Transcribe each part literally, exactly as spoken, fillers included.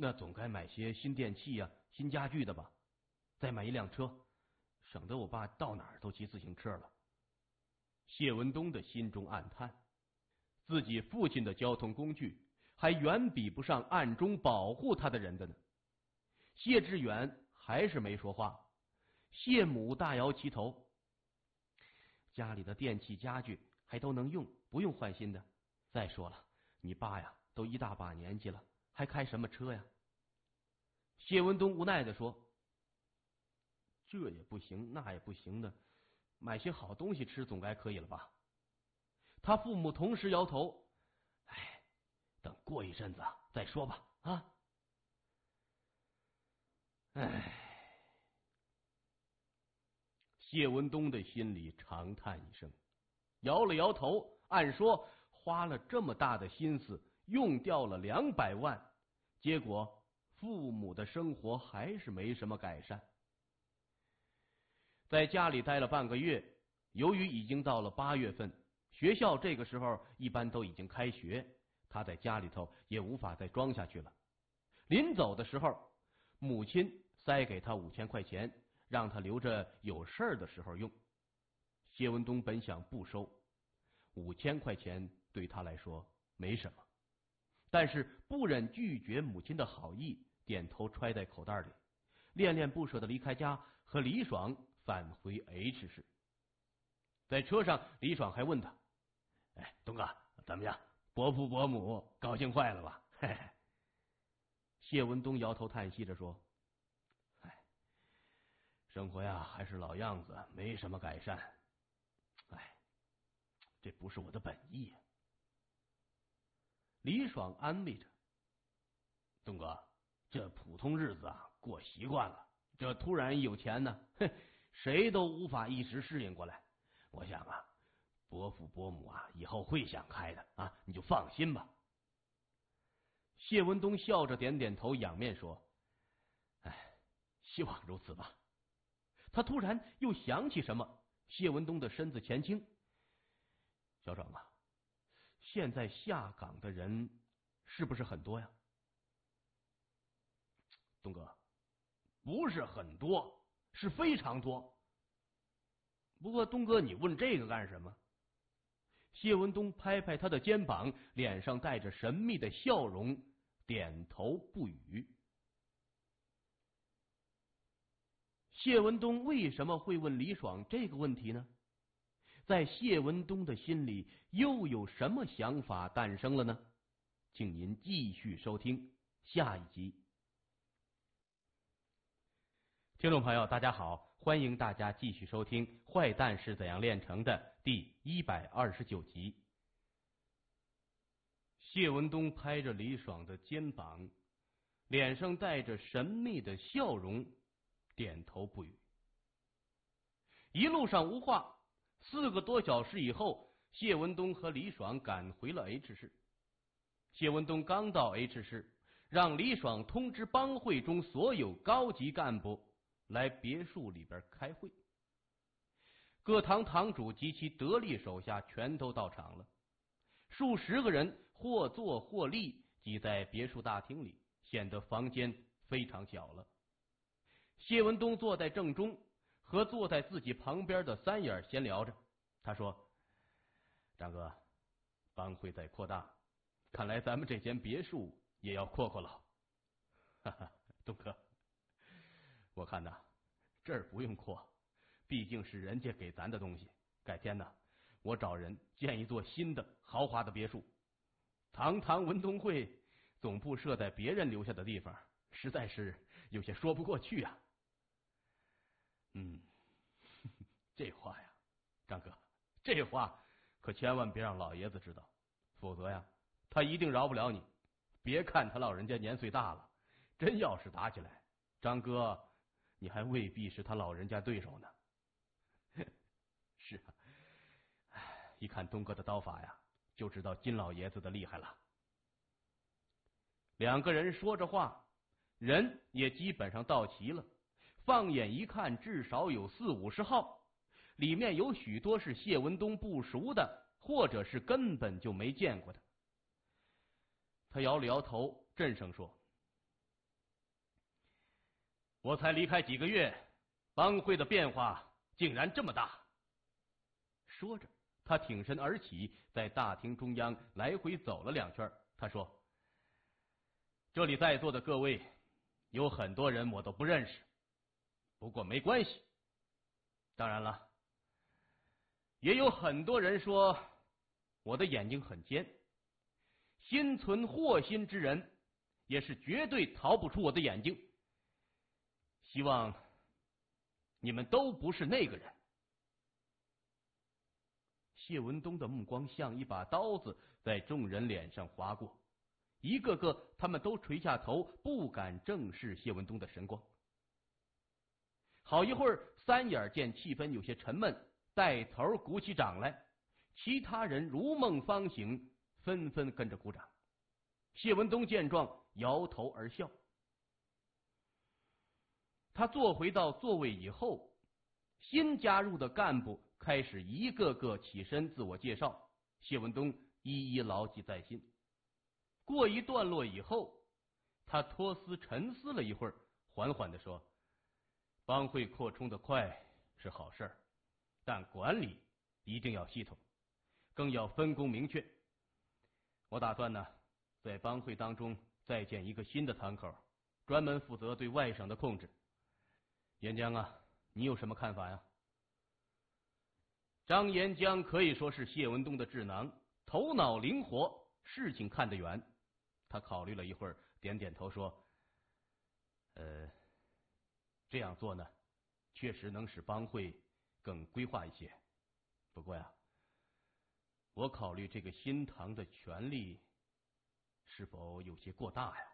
那总该买些新电器呀、啊、新家具的吧？再买一辆车，省得我爸到哪儿都骑自行车了。谢文东的心中暗叹，自己父亲的交通工具还远比不上暗中保护他的人的呢。谢志远还是没说话，谢母大摇其头，家里的电器家具还都能用，不用换新的。再说了，你爸呀都一大把年纪了，还开什么车呀？谢文东无奈地说，这也不行那也不行的，买些好东西吃总该可以了吧？他父母同时摇头，哎，等过一阵子啊再说吧啊。哎，谢文东的心里长叹一声，摇了摇头，按说花了这么大的心思，用掉了两百万，结果父母的生活还是没什么改善。在家里待了半个月，由于已经到了八月份，学校这个时候一般都已经开学，他在家里头也无法再装下去了。临走的时候，母亲塞给他五千块钱，让他留着有事儿的时候用。谢文东本想不收，五千块钱对他来说没什么，但是不忍拒绝母亲的好意，点头揣在口袋里，恋恋不舍的离开家，和李爽返回 H 市。在车上，李爽还问他：“哎，东哥，怎么样？伯父伯母高兴坏了吧？”嘿嘿。谢文东摇头叹息着说：“哎，生活呀还是老样子，没什么改善。哎，这不是我的本意呀。”李爽安慰着：“东哥，这普通日子啊过习惯了，这突然有钱呢，哼，谁都无法一时适应过来。我想啊，伯父伯母啊以后会想开的啊，你就放心吧。”谢文东笑着点点头，仰面说：“哎，希望如此吧。”他突然又想起什么，谢文东的身子前倾：“小爽啊，现在下岗的人是不是很多呀？”“东哥，不是很多，是非常多。不过东哥，你问这个干什么？”谢文东拍拍他的肩膀，脸上带着神秘的笑容，点头不语。谢文东为什么会问李爽这个问题呢？在谢文东的心里又有什么想法诞生了呢？请您继续收听下一集。听众朋友大家好，欢迎大家继续收听《坏蛋是怎样炼成的》第一百二十九集。谢文东拍着李爽的肩膀，脸上带着神秘的笑容，点头不语。一路上无话，四个多小时以后，谢文东和李爽赶回了 H 市。谢文东刚到 H 市，让李爽通知帮会中所有高级干部来别墅里边开会。各堂堂主及其得力手下全都到场了，数十个人或坐或立挤在别墅大厅里，显得房间非常小了。谢文东坐在正中，和坐在自己旁边的三眼闲聊着。他说：“张哥，帮会在扩大，看来咱们这间别墅也要扩扩了。”“哈哈，东哥，我看呐，这儿不用扩，毕竟是人家给咱的东西。改天呢，我找人建一座新的豪华的别墅。堂堂文东会总部设在别人留下的地方，实在是有些说不过去啊。”“嗯，这话呀，张哥，这话可千万别让老爷子知道，否则呀，他一定饶不了你。别看他老人家年岁大了，真要是打起来，张哥你还未必是他老人家对手呢。”“是啊，唉，一看东哥的刀法呀，就知道金老爷子的厉害了。”两个人说着话，人也基本上到齐了。放眼一看，至少有四五十号，里面有许多是谢文东不熟的，或者是根本就没见过的。他摇了摇头，震声说：“ 我才离开几个月，帮会的变化竟然这么大。说着，他挺身而起，在大厅中央来回走了两圈。他说：“这里在座的各位，有很多人我都不认识，不过没关系。当然了，也有很多人说我的眼睛很尖，心存祸心之人也是绝对逃不出我的眼睛。希望你们都不是那个人。”谢文东的目光像一把刀子在众人脸上划过，一个个他们都垂下头，不敢正视谢文东的神光。好一会儿，三眼见气氛有些沉闷，带头鼓起掌来，其他人如梦方醒，纷纷跟着鼓掌。谢文东见状，摇头而笑。他坐回到座位以后，新加入的干部开始一个个起身自我介绍，谢文东一一牢记在心。过一段落以后，他托思沉思了一会儿，缓缓地说：“帮会扩充的快是好事儿，但管理一定要系统，更要分工明确。我打算呢，在帮会当中再建一个新的堂口，专门负责对外省的控制。岩浆啊，你有什么看法呀？”张岩浆可以说是谢文东的智囊，头脑灵活，事情看得远。他考虑了一会儿，点点头说：“呃，这样做呢，确实能使帮会更规划一些。不过呀，我考虑这个新堂的权力是否有些过大呀？”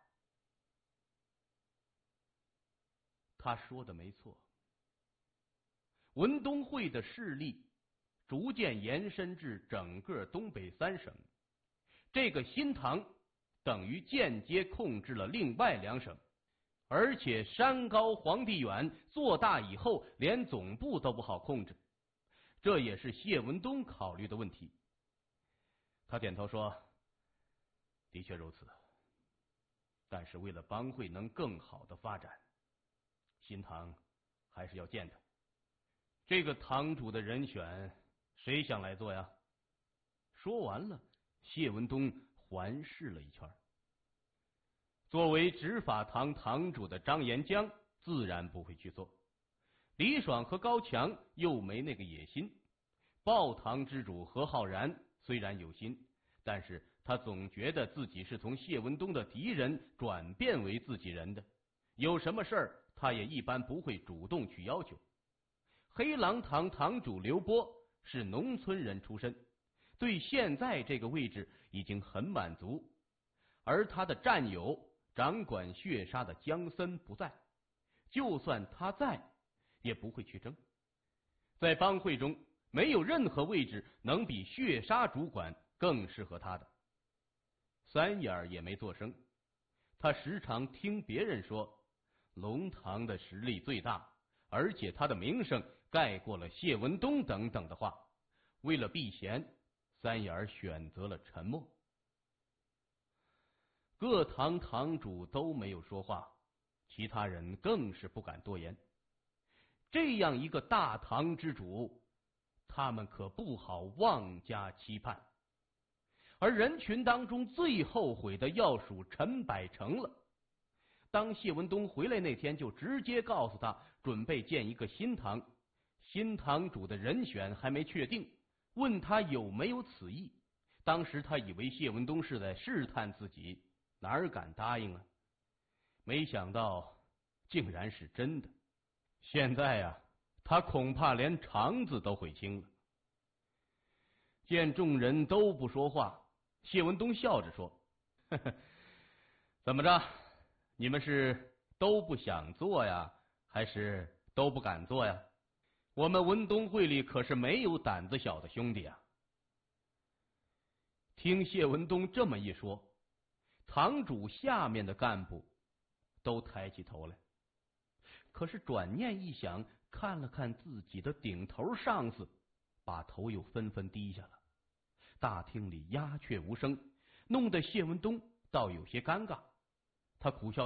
他说的没错，文东会的势力逐渐延伸至整个东北三省，这个新堂等于间接控制了另外两省，而且山高皇帝远，做大以后连总部都不好控制，这也是谢文东考虑的问题。他点头说：“的确如此，但是为了帮会能更好的发展，新堂还是要建的。这个堂主的人选谁想来做呀？”说完了，谢文东环视了一圈。作为执法堂堂主的张延江自然不会去做，李爽和高强又没那个野心。报堂之主何浩然虽然有心，但是他总觉得自己是从谢文东的敌人转变为自己人的，有什么事儿他也一般不会主动去要求。黑狼堂堂主刘波是农村人出身，对现在这个位置已经很满足，而他的战友掌管血杀的江森不在，就算他在也不会去争。在帮会中没有任何位置能比血杀主管更适合他的。三眼也没作声，他时常听别人说龙堂的实力最大，而且他的名声盖过了谢文东等等的话，为了避嫌，三眼选择了沉默。各堂堂主都没有说话，其他人更是不敢多言。这样一个大堂之主，他们可不好妄加期盼。而人群当中最后悔的要数陈百成了。当谢文东回来那天，就直接告诉他准备建一个新堂，新堂主的人选还没确定，问他有没有此意。当时他以为谢文东是在试探自己，哪敢答应啊？没想到竟然是真的。现在啊，他恐怕连肠子都悔青了。见众人都不说话，谢文东笑着说：“呵呵，怎么着？你们是都不想做呀，还是都不敢做呀？我们文东会里可是没有胆子小的兄弟啊！”听谢文东这么一说，堂主下面的干部都抬起头来，可是转念一想，看了看自己的顶头上司，把头又纷纷低下了。大厅里鸦雀无声，弄得谢文东倒有些尴尬。他苦笑